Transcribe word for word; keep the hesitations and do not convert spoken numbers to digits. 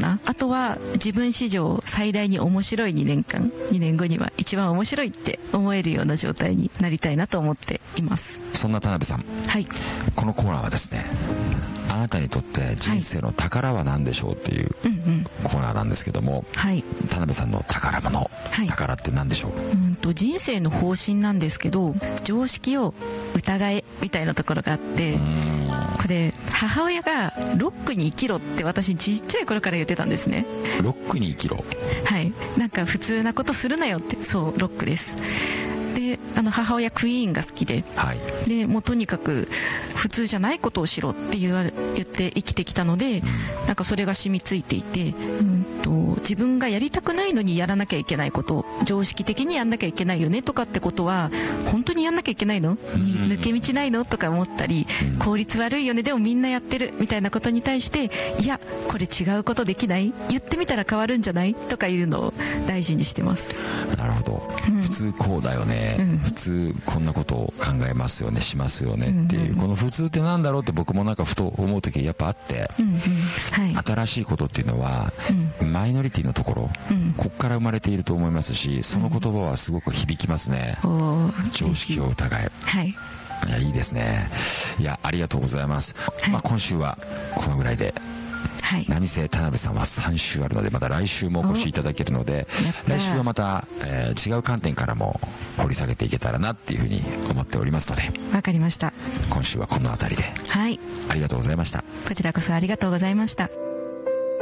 な、あとは自分史上最大に面白いにねんかん、にねんごには一番面白いって思えるような状態になりたいなと思っています。 そんな田辺さん、 はい、 このコーナーはですね、あなたにとって人生の宝は何でしょうっていうコーナーなんですけども、はい、田辺さんの宝物、はい、宝って何でしょう？ うんと人生の方針なんですけど、常識を疑えみたいなところがあって、これ母親がロックに生きろって私ちっちゃい頃から言ってたんですね。 ロックに生きろ。 はい、なんか普通なことするなよって。そう、ロックです。で、あの母親クイーンが好きで、はい、でもうとにかく普通じゃないことをしろって言われ言って生きてきたので、うん、なんかそれが染みついていて、うんと自分がやりたくないのにやらなきゃいけないこと、常識的にやんなきゃいけないよねとかってことは本当にやんなきゃいけないの、うん、抜け道ないのとか思ったり、うん、効率悪いよね、でもみんなやってるみたいなことに対して、いやこれ違うことできない、言ってみたら変わるんじゃないとかいうのを大事にしてます。 なるほど、うん、普通こうだよね、うん、普通こんなことを考えますよね、しますよねっていう、うんうん、この普通ってなんだろうって僕もなんかふと思う時やっぱあって、うんうん、はい、新しいことっていうのは、うん、マイノリティのところ、うん、ここから生まれていると思いますし、その言葉はすごく響きますね、うん、常識を疑え、はい、いやいいですね。いやありがとうございます、はい、まあ、今週はこのぐらいで、はい、何せ田辺さんはさん週あるので、また来週もお越しいただけるので、来週はまた、えー、違う観点からも掘り下げていけたらなっていうふうに思っておりますので。 わかりました。 今週はこの辺りで、 はい、 ありがとうございました。 こちらこそありがとうございました。